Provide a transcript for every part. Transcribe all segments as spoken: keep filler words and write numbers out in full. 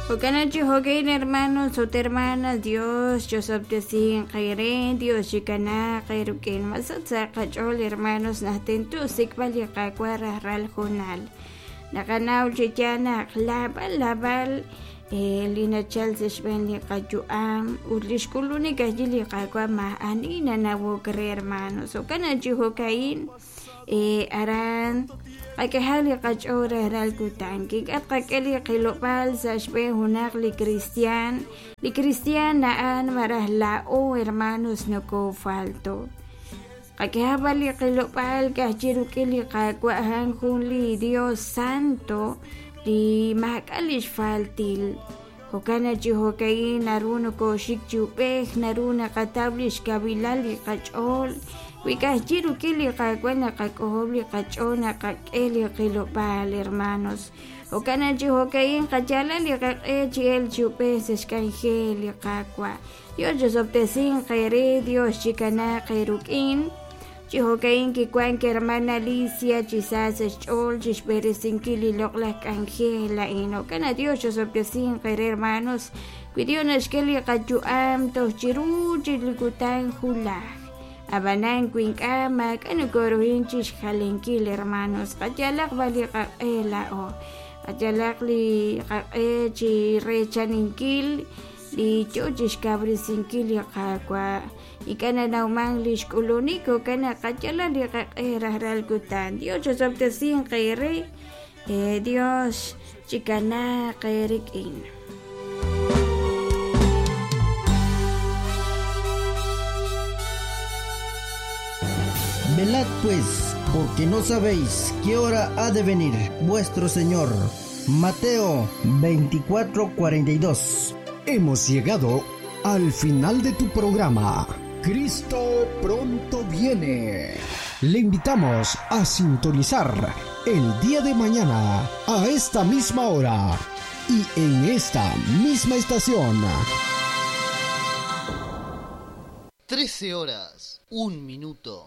Okanachi hogain hermanos o hermanas, Dios, yo sabtesin kaire, Dios chicana, kairukin masatsa kachol hermanos natentu sikbali kakwara ral junal. Nakanaw chichana klabal labal linachal sishbeni kajuam, ulishkuluni kajili kakwa maanina na wokre hermanos. Okanachi hogain aran Akahali kachora ral kutanki at kakeli kilopal sa shbe hunak li Cristian li Cristian naan marahla o hermanos no ko falto Akahabali kilopal kahirukili kakwahan li Dios Santo li makalish faltil Hokana jihokain naruno ko shikjupeh naruna katablish kabilali kachol Wikajiru kili kakwana kakohobli kachona kakeli kilopal hermanos. Okana jihokain kachalali kakechi el chupes kanjeli kakwa. Dios obtesin kaire Dios chikana kairukin. Jihokain kikwanke hermana Alicia chisas chol chishberesin kili lokla kanjela ino. Okana Dios obtesin kaire hermanos. Kuidionas keli kachuam to chiru chilikutan hula. Abanan kuinkama kanugorohin chish halenkil hermanos kachalak bali kaela o kachalak li kae chi rechaninkil li chochish kabrisinkil yakakwa ikana naumang lish koloniko kana kachala li kae rahral kutan Dios sabtesin kaire eh Dios chikana kairikin Velad pues, porque no sabéis qué hora ha de venir vuestro Señor. Mateo veinticuatro cuarenta y dos. Hemos llegado al final de tu programa. Cristo pronto viene. Le invitamos a sintonizar el día de mañana a esta misma hora y en esta misma estación. trece horas, un minuto.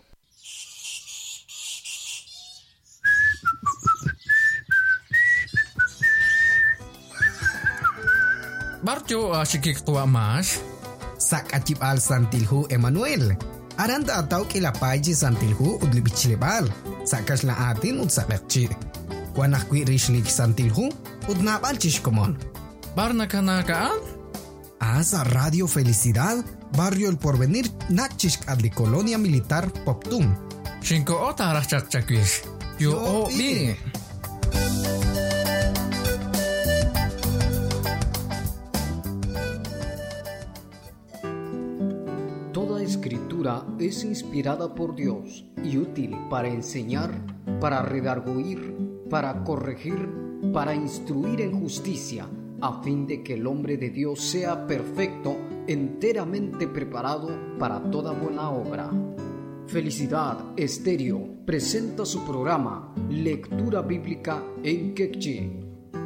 Barjo asyik tua mas sak acip al santilhu Emmanuel aranda atau kilapay ji santilhu udli bichilebal sakas la atin ud sakakci kuanak kwi rishlik santilhu ud nabal chishkomon barna kanakaan asa Radio Felicidad Barrio El Porvenir nachishk adli Colonia Militar Poptum shinko ota rachak chakwish yo o bi Escritura es inspirada por Dios y útil para enseñar, para redarguir, para corregir, para instruir en justicia, a fin de que el hombre de Dios sea perfecto, enteramente preparado para toda buena obra. Felicidad Estéreo presenta su programa Lectura Bíblica en Quechua.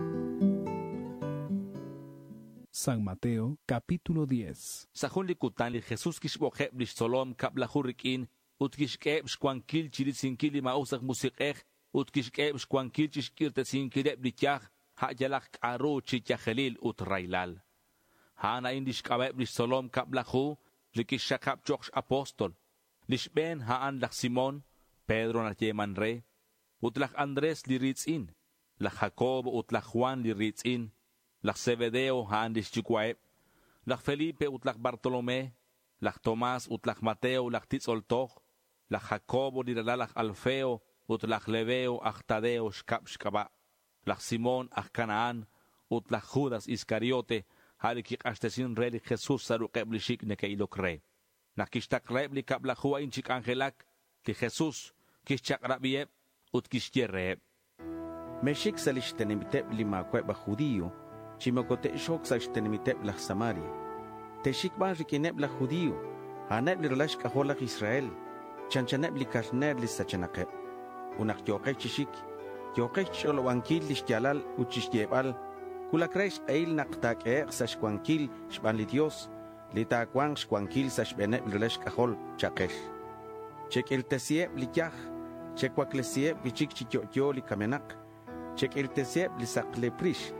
San Mateo, capítulo diez. Sahun likutan li Jesus kishbokhe blish solom kap lahurikin ut kishke bshkwankil chilisinkili mausak musikeh ut kishke bshkwankil chishkirtesinkile blichah ha jalak aro chichakhelil ut railal. Hana indish kabe blish solom kap lahu likishakap choksh apostol. Lishben haan lak Simon, Pedro na yeman re, ut lak Andres li ritzin, lak Jacob ut lak Juan li ritzin. Lak Zebedeo handis chikwaep, lak Felipe ut lak Bartolomé, lak Tomás ut lak Mateo lak Titzoltoch, lak Jacobo lak Alfeo ut lak Leveo ach Tadeo shkap shkaba, lak Simón ach Canaan ut lak Judas Iscariote halikik ashtesin relik Jesus saruqeb lishik nekeilok re. Lak kishtak reb li kap lak huain chik angelak li Jesus kishchak rabieb ut kishkierreb. Meshik salishtenimteb lima kweba judío, Chimokote shok sashtenmiteb la Samaria. Teshik ba rikineb la judío. Haneb li relash kaholak Israel. Chanchaneb li kashner li sachanakeb. Unak yokek chishik. Yokek cholo wankil li shjalal uchishyebal. Kulakresh eil naktak eq sashkwankil shban li Dios. Li takwang shkwankil sashbeneb li relash kahol chakesh. Chek el tesieb li yah. Chek waklesieb li chik chikyokyo li kamenak. Chek el tesieb li sakle prish.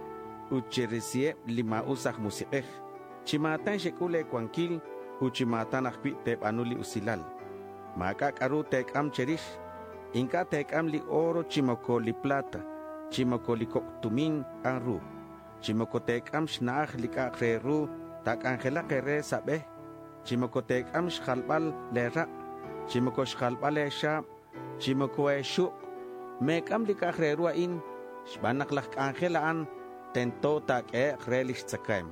uchirisiep lima usah musiqej. Chimatan shekule kwankil, uchimatan akpi tep anuli usilal. Maka karu tek am cherish, inka tek am li oro chimoko li plata, chimoko li koktumin anru. Chimoko tek am shnach li kakreru, tak angela kere sabeh. Chimoko tek am shkhalbal le ra, chimoko shkhalbal le shab, chimoko e shuk. Mek am li kakreru in, shbanak lak angela an, tento tak e krelish tsakaim.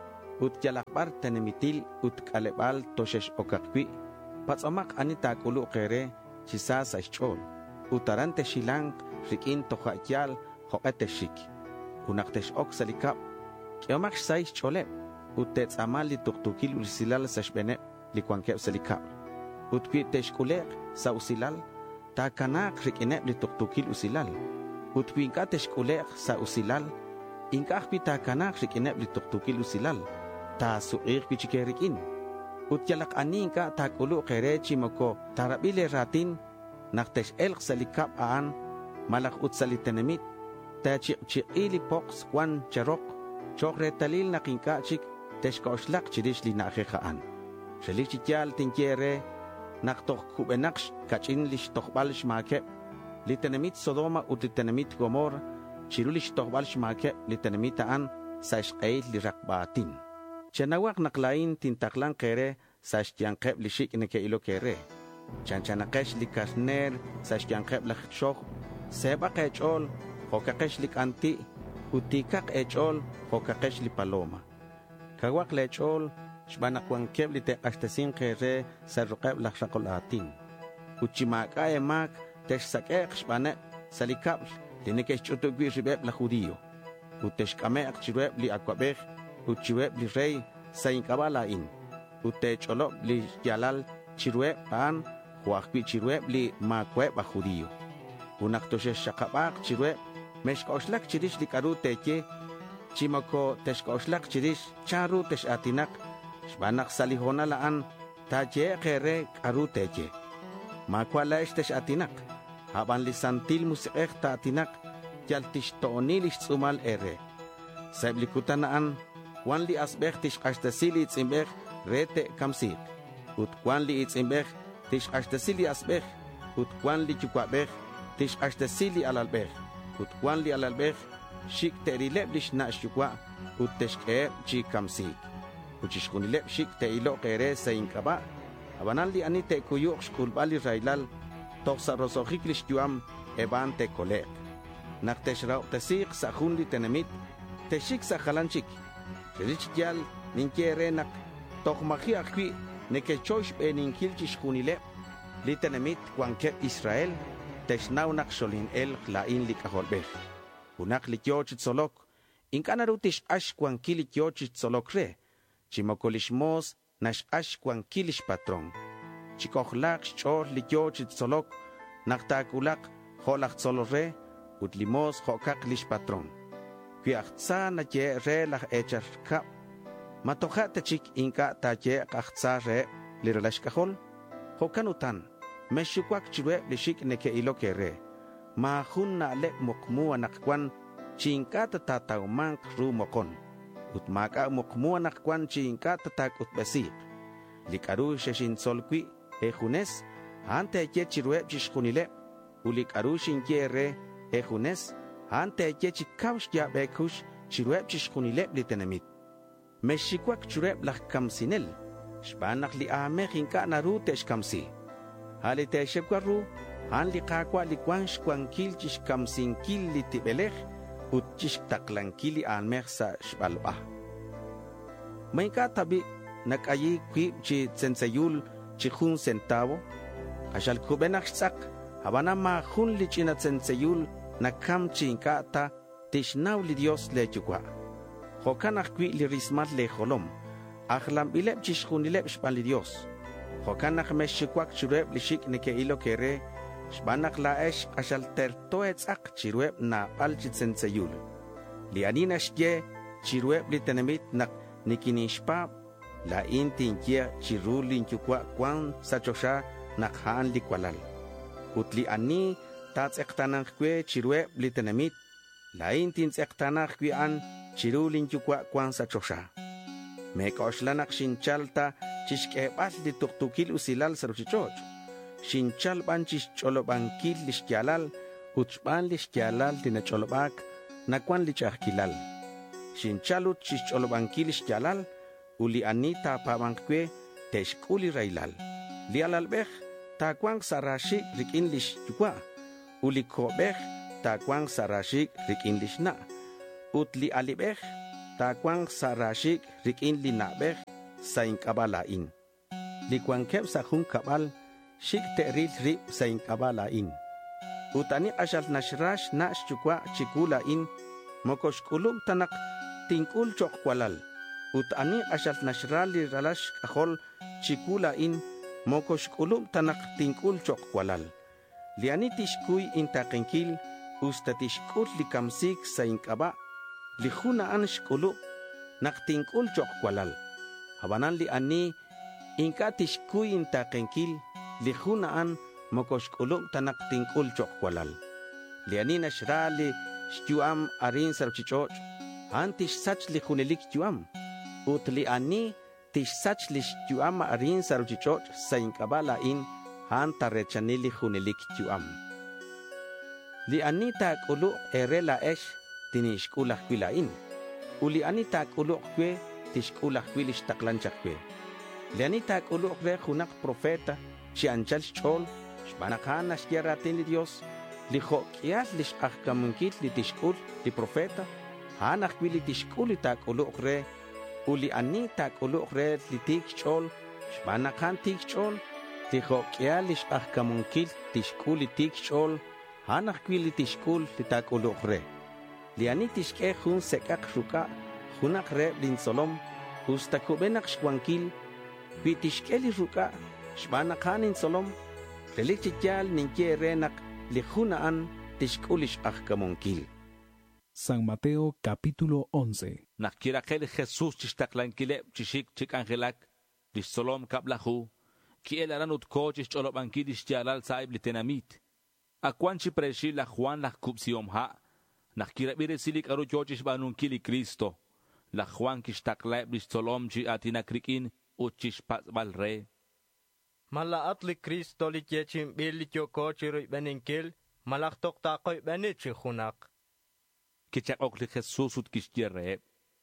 Ut jalakbar tenemitil ut kalebal toshesh okakpi. Patsamak anita kulu kere chisa sa ischol. Utarante shilang rikin tohakyal hoete shik. Unaktesh ok salikap. Kiomak sa ischolep. Utets amali tuktukil usilal sa shbene likwankep salikap. Utkwitesh kulek sa usilal. Takanak rikinep li tuktukil usilal. Utkwinkatesh kulek sa usilal. Inkakpi takanak rikinep li tuktukil usilal. Ta suir pichikerikin. Utyalak aninka takulu kere chimoko tarabile ratin naktesh elk salikap aan malak utsalitenemit ta chikili pox kwan charok chokre talil nakinka chik teshkoslak chirish li nakhekaan. Shelichityal tinkere naktok kubenaksh kachin lish tokbal shmakep litenemit Sodoma utitenemit Gomor chirulish tokbal shmakep litenemit aan sa ishqeil li rakbatin. Chanawak naklain tintaklang kere sa shtiankep li shik neke ilo kere. Chanchanakesh li kasner sa shtiankep la shok. Seba kechol, hokakesh li kanti, utikak echol, hokakesh li paloma. Kawak lechol, shbanakwankep li tekashtasin kere sa rukep la shakolatin. Uchimaka emak, tesh sakek shbanek salikap li nekesh chutugwi ribeb la judio. Utesh kamek chirweb li akwabek, uchiweb li rey sa inkabala in. Ute cholop li yalal chirweb an, huakpi chirweb li makweb a judío. Unaktoshe shakabak chirweb, meshkoslak chirish li karu teke, chimoko teshkoslak chirish charu tesh atinak, shbanak salihona laan, taje kere karu teke. Makwala esh tesh atinak, haban li santil musikek ta atinak, yaltish toonilish tsumal ere. Saib li kutanaan, wan li asbech tish ashtasili tsimbech, rete kamsik. Ut kwan li itsimbech, tish ashtasili asbech. Ut kwan li chukwabech, tish ashtasili alalbech. Ut kwan li alalbech, shik terileb lish na shukwa, ut teshkeeb chi kamsik. Uchishkunileb shik te ilo kere sa inkaba, abanan li anite kuyuk shkulbali railal, toksa rosojik lish yuam, eban te kolek. Nak teshrao tesik sa hundi tenemit, teshik sa halanchik. Rich yal ninkere nak tokmaki akwi nekechosh be ninkilchish kunile litenemit kwankep Israel teshnau nak sholin el lain likaholbech. Unak likyochit solok inkanarutish ash kwankili kyochit solok re chimokolishmos nash ash kwankilish patron. Chikochlak chor likyochit solok naktakulak holak solore utlimos hokak lish patron. Kuyachtsa na ye re lach echar kap. Matoja tachik inka ta ye kachtsa re liralash kahol. Hokanutan, meshukwak chirwe lishik neke ilo ke re. Ma hun na le mokmu anakwan chinka tataumank ru mokon. Utmaka mokmu anakwan chinka tatak utbesik. Likaru sheshin solkwi ejunes ante ye chirwe chishkunile. Ulikaru shinke re ejunes ante ye chikaush ya bekush chirweb chishkunileb litenemit. Meshikwak chureb lak kamsinel. Shbanak li amech inka naru tesh kamsi. Hali teshepkaru, han li kakwa li kwansh kwankil chish kamsinkil li tibelech, ut chish taklankil li amech sa shbalwa. Maika tabi nakayi kwib chi tsensayul chihun centavo, ashal kubenak sak, habana ma hun li china tsensayul nakam chinka ta tishnaw li Dios le chukwa. Hokanak kwi li rismat le holom. Akhlam bileb chishkunileb shpan li Dios. Hokanak meshikwak chureb li shik neke ilo kere. Shbanak la esh ashal tertoet ak chirweb na pal chitsenseyul. Li anina shye chirweb li tenemit nak nikinishpa. La intin kia chiru linchukwa kwan sachosha nak haan li kwalal. Utli ani tats ektanak kwe chirweb li tenemit. La intin ektanak kwe an chirulin yukwa kwan sa chosha. Me koşlanak shinchalta chishkebal di tuktukil usilal saruchichoch. Shinchal ban chischolobankil lishkyalal, uchban lishkyalal tinacholobak, nakwan lichahkilal. Shinchalut chischolobankil lishkyalal, uli anita pamankwe teshkuli railal. Lialalbech takwang sarashik rikin lish yukwa. Uli kobech takwang sarashik rikin lish na. Utli alibech takwang sarashik rikin linabech saing kabalain. Likwang kep sa hung kabal shik teril rip saing kabalain. Utani asal nashrash nash chukwa chikulain mokosh kulum tanak tingkul chok kwalal. Utani asal nashrali ralash kahol chikulain mokosh kulum tanak tingkul chok kwalal. Liani tishkuy intakenkil ustatishkul likamsik saing kaba lihunaan shkulu naktingkul chok kwalal. Habanan liani inka tishkuy intakenkil lihunaan mokosh kulum tanak tingkul chok kwalal. Liani nashrali shtuam arin sarchichoch antish sach lihunelik tuam. Ut liani tish sach lishtuam arin sarchichoch saing kabala in han tarrechanili hunelik tuam. Liani tak ulu erela esh tinishkulah kwilain. Uli ani tak ulu kwe tishkulah kwilish taklanchak kwe. Liani tak ulu kwe hunak profeta chianchal chol shbanakan nashkiaratin li Dios li hokias lish ahkamunkit li tishkul li profeta hanak kwili tishkul li tak ulu kwe. Uli ani tak ulu kwe li tik chol shbanakan tik chol li hokia lish ahkamunkit tishkul li tik chol hanak kwili tishkul li tak ulu kwe. Liani tishke hun sekak ruka hunak re lin solom ustakubenak shwankil pitishkeli ruka shbanakanin solom relichikyal ninke renak lihunaan tishkulish ahkamonkil. San Mateo capítulo once. Nakirakel Jesús chistaklankile chishik chik angelak lish solom kablahu kiel aranut ko chicholobankil ishtialal saib litenamit. Akwanchi preshi la Juan la kupsiom ha. Nakirabire silik aru chochish banunkili Cristo. La Juan kishtaklaib lish solom chi atinakrikin uchish pasbal re. Malaat li Kristo li yechim bil li yoko chiroy beninkil, malaktok takoy benichi hunak. Kichakok li Jesus ut kishtierre.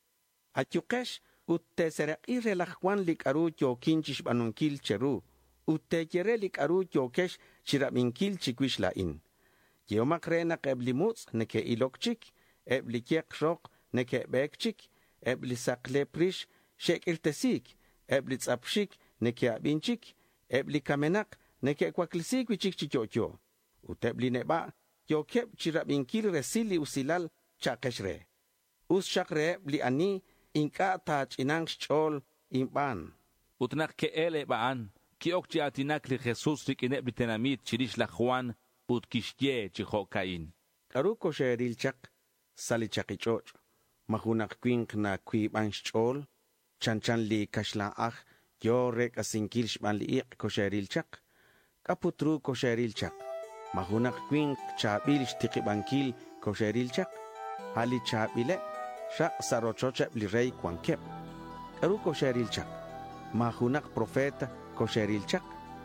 Atyukesh ut teserek ire la Juan lik aru yokinchish banunkil cheru. Ut tejere lik aru yokesh chirabinkil chikwish lain. Yeomakre na keblimuts neke ilokchik, ebli kiekrok neke bekchik, ebli sakle prish shek irtesik, ebli tsapshik neke abinchik, ebli kamenak neke kwaklisik wichik chichocho. Utebli neba yokep chirabinkil resili usilal chakeshre. Us shakre ebli ani inka tach inang chol imban. Utnak ke ele baan kiok chi atinak li Jesus rik inebli tenamit chirish la Juan ut kishye chihokain. Karu kosheril chak sali chakichoch mahunak kwink na kwi banchol chanchan li kashla ach yo rek asinkil shban li ik kosheril chak kaputru kosheril chak mahunak kwink chabil shtiki bankil kosheril chak hali chabile shak sarochoche li rey kwankep karu kosheril chak mahunak profeta kosheril chak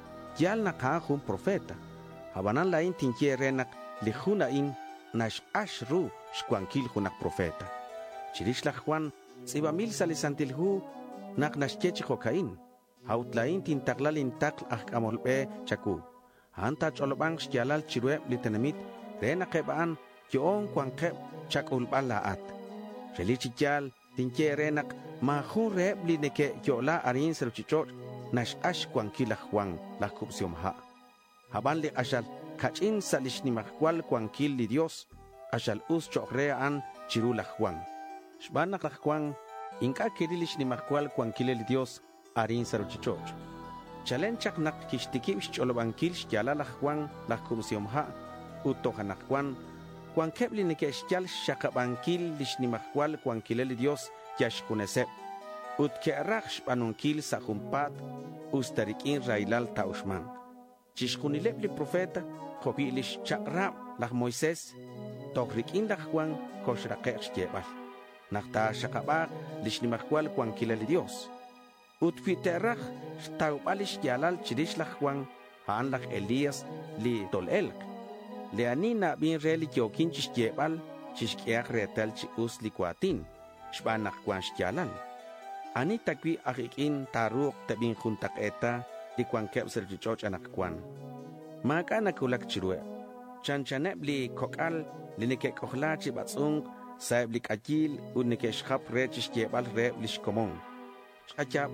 yal nakahun profeta habanan lain tinkie renak lihuna in nash ashru shkwankil hunak profeta. Chirish la Juan siba mil salisantilhu nak nashkechi hokain. Hautlain tintaklal intakl ahkamolbe chaku. Hanta cholobang shkialal chirwe litenamit renak ebaan kion kwankep chakulbal laat. Relichikyal tinkie renak mahun rebli neke kiola arin seruchichot nash ash kwankil la Juan la kupsiom ha. Haban li ashal kachin salish ni makwal kwankil li Dios ashal us chokreaan chiru la Juan. Shbanak la Juan inka kirilish ni makwal kwankil li Dios arin saruchichoch. Chalenchak nak kishtikib shcholobankil shkyala la Juan la kumsiom ha utohanak Juan kwankebli ni keshkyal shakabankil lish ni makwal kwankil li Dios yashkunesep. Ut kerak shbanunkil sa humpat ustarikin railal taushman. Chishkunilep li profeta, kopilish chakrab la Moisés, tokrikin la Juan koshrakesh yebal. Nakta shakabak lishnimakwal kwan kilali Dios. Utfiterach taubalish yalal chirishlach kwan haanlach Elías li tolelk. Leanina bin reli yokin chishkebal chishkiak retal chius likwatin. Shbanak kwan shkyalal. Ani takwi akikin taruk tabing juntak eta di kwan kepsel chichoch anak kwan. Maka nakulak chirwe. Chanchanep li kokal linike kohla chibatsung saib li kajil unike shkap re chishkebal re lishkomong. Shkachap